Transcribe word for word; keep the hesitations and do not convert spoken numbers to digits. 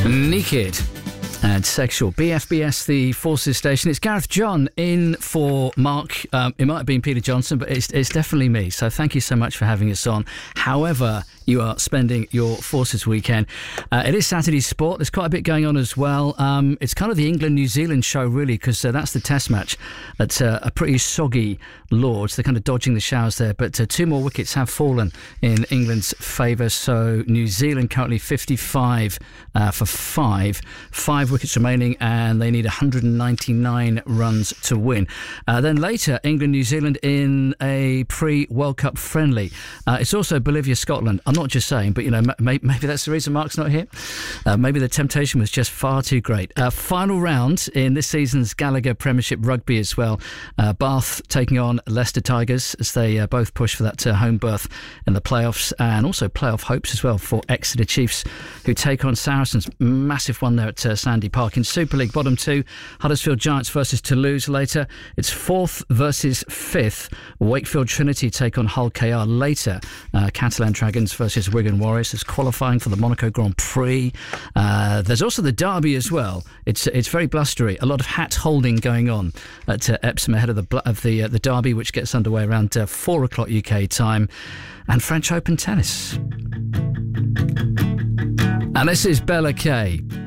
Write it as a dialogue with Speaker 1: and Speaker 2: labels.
Speaker 1: Naked and Sexual. B F B S, the Forces Station. It's Gareth John in for Mark. Um, it might have been Peter Johnson, but it's, it's definitely me. So thank you so much for having us on. However you are spending your Forces weekend. Uh, it is Saturday Sport. There's quite a bit going on as well. Um, it's kind of the England-New Zealand show, really, because uh, that's the test match at uh, a pretty soggy Lords. They're kind of dodging the showers there, but uh, two more wickets have fallen in England's favour. So New Zealand currently fifty-five uh, for five. Five wickets remaining, and they need one hundred ninety-nine runs to win. Uh, then later, England-New Zealand in a pre-World Cup friendly. Uh, it's also Bolivia-Scotland. I'm not just saying, but you know, maybe, maybe that's the reason Mark's not here. Uh, maybe the temptation was just far too great. Uh, final round in this season's Gallagher Premiership Rugby as well. Uh, Bath taking on Leicester Tigers as they uh, both push for that uh, home berth in the playoffs, and also playoff hopes as well for Exeter Chiefs, who take on Saracens. Massive one there at uh, Sandy Park. In Super League bottom two, Huddersfield Giants versus Toulouse later. It's fourth versus fifth. Wakefield Trinity take on Hull K R later. Uh, Catalan Dragons versus Wigan Warriors. There's qualifying for the Monaco Grand Prix. Uh, there's also the Derby as well. It's it's very blustery. A lot of hat holding going on at uh, Epsom ahead of the of the uh, the Derby, which gets underway around uh, four o'clock U K time, and French Open tennis. And this is Bella Kay.